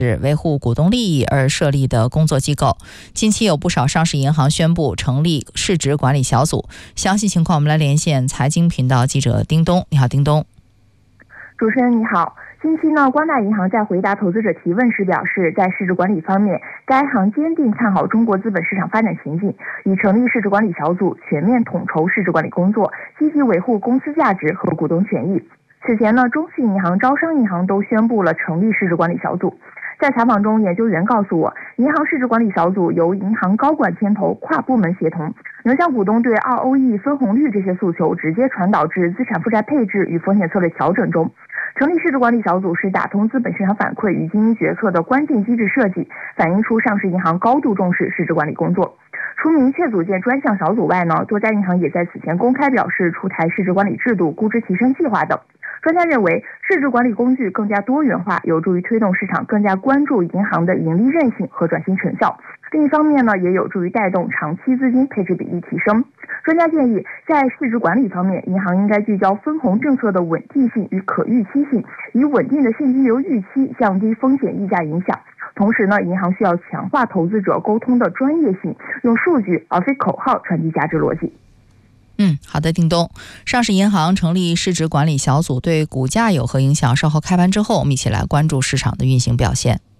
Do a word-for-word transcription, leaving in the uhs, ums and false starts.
是维护股东利益而设立的工作机构。近期有不少上市银行宣布成立市值管理小组。详细情况我们来连线财经频道记者丁东。你好，丁东。 主持人你好。近期呢，光大银行在回答投资者提问时表示，在市值管理方面，该行坚定看好中国资本市场发展前景，已成立市值管理小组，全面统筹市值管理工作，积极维护公司价值和股东权益。此前呢，中信银行、招商银行都宣布了成立市值管理小组。在采访中，研究员告诉我，银行市值管理小组由银行高管牵头，跨部门协同，能将股东对 R O E、分红率这些诉求直接传导至资产负债配置与风险策略调整中。成立市值管理小组是打通资本市场反馈与经营决策的关键机制设计，反映出上市银行高度重视市值管理工作。除明确组建专项小组外呢，多家银行也在此前公开表示出台市值管理制度、估值提升计划等。专家认为，市值管理工具更加多元化，有助于推动市场更加关注银行的盈利韧性和转型成效。另一方面呢，也有助于带动长期资金配置比例提升。专家建议，在市值管理方面，银行应该聚焦分红政策的稳定性与可预期性，以稳定的现金流预期降低风险溢价影响。同时呢，银行需要强化投资者沟通的专业性，用数据而非口号传递价值逻辑。 嗯，好的，丁东。上市银行成立市值管理小组对股价有何影响？稍后开盘之后，我们一起来关注市场的运行表现。